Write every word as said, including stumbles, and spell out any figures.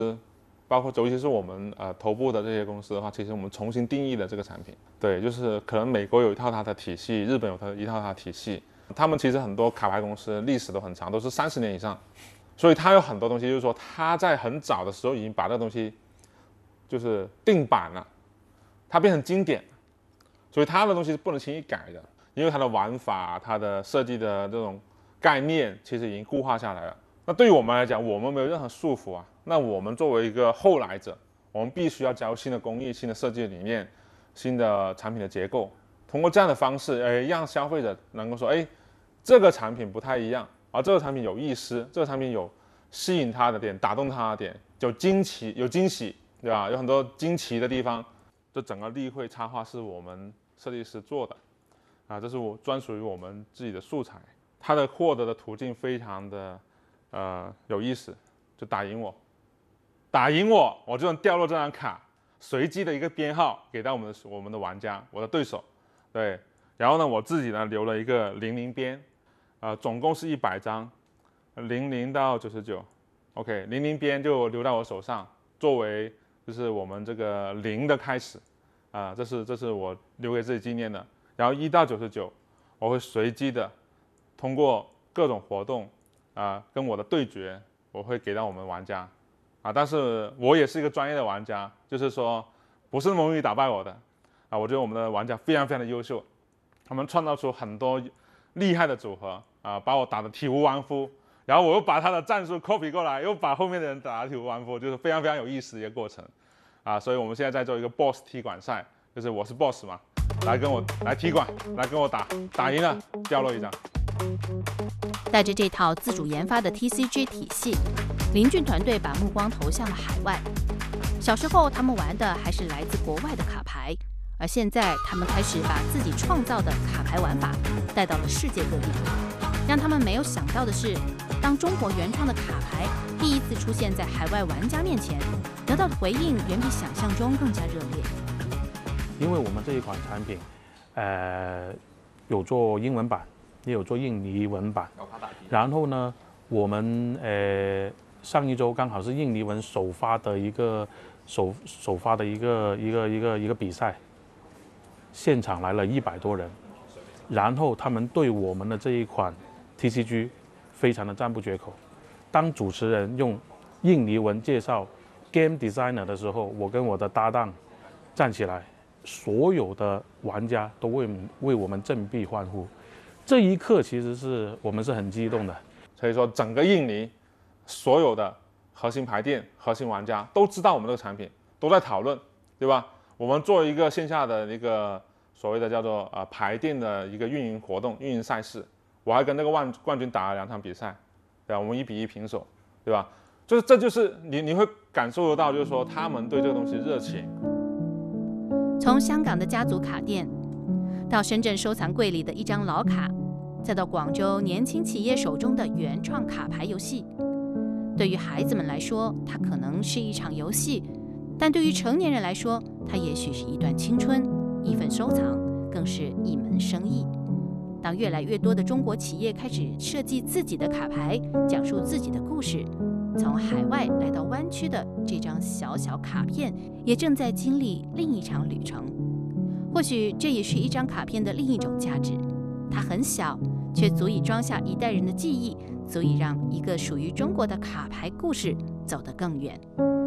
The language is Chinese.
包括尤其是我们呃头部的这些公司的话，其实我们重新定义了这个产品。对，就是可能美国有一套它的体系，日本有它一套它的体系，他们其实很多卡牌公司历史都很长，都是三十年以上，所以它有很多东西，就是说它在很早的时候已经把这个东西就是定版了，它变成经典，所以它的东西是不能轻易改的，因为它的玩法、它的设计的这种概念其实已经固化下来了。那对于我们来讲，我们没有任何束缚啊。那我们作为一个后来者，我们必须要加入新的工艺、新的设计理念、新的产品的结构，通过这样的方式，哎，让消费者能够说，哎，这个产品不太一样，而这个产品有意思，这个产品有吸引他的点、打动他的点，有惊奇、有惊喜，对吧？有很多惊奇的地方。这整个例会插画是我们设计师做的，啊，这是我专属于我们自己的素材。它的获得的途径非常的呃有意思，就打赢我。打赢我，我就能掉落这张卡，随机的一个编号给到我们的我们的玩家，我的对手，对，然后呢，我自己呢留了一个零零边，呃，总共是一百张，零零到九十九 ，OK， 零零边就留到我手上，作为就是我们这个零的开始，啊、呃，这是这是我留给自己纪念的。然后一到九十九，我会随机的通过各种活动，啊、呃，跟我的对决，我会给到我们玩家。啊，但是我也是一个专业的玩家，就是说不是那么容易打败我的啊。我觉得我们的玩家非常非常的优秀，他们创造出很多厉害的组合啊，把我打得体无完肤，然后我又把他的战术 copy 过来，又把后面的人打得体无完肤，就是非常非常有意思的一个过程啊。所以我们现在在做一个 boss 踢馆赛，就是我是 boss 嘛，来跟我来踢馆，来跟我打，打赢了掉落一张。 带着这套自主研发的 T C G 体系，林俊团队把目光投向了海外。小时候，他们玩的还是来自国外的卡牌，而现在他们开始把自己创造的卡牌玩法带到了世界各地。让他们没有想到的是，当中国原创的卡牌第一次出现在海外玩家面前，得到的回应远比想象中更加热烈。 因为我们这一款产品，呃，有做英文版，也有做印尼文版。然后呢，我们呃上一周刚好是印尼文首发的一个首首发的一个一个一个一个比赛，现场来了一百多人，然后他们对我们的这一款 T C G 非常的赞不绝口。当主持人用印尼文介绍 Game Designer 的时候，我跟我的搭档站起来，所有的玩家都为为我们振臂欢呼。这一刻其实是我们是很激动的。 所以说，整个印尼所有的核心牌店、核心玩家都知道我们这个产品，都在讨论，对吧？我们做一个线下的一个所谓的叫做呃牌店的一个运营活动、运营赛事，我还跟那个冠冠军打了两场比赛，对吧？我们一比一平手，对吧？就是这就是你你会感受得到，就是说他们对这个东西热情。 从香港的家族卡店，到深圳收藏柜里的一张老卡，再到广州年轻企业手中的原创卡牌游戏，对于孩子们来说，它可能是一场游戏，但对于成年人来说，它也许是一段青春，一份收藏，更是一门生意。当越来越多的中国企业开始设计自己的卡牌，讲述自己的故事，从海外来到湾区的这张小小卡片，也正在经历另一场旅程。或许这也是一张卡片的另一种价值，它很小，却足以装下一代人的记忆，足以让一个属于中国的卡牌故事走得更远。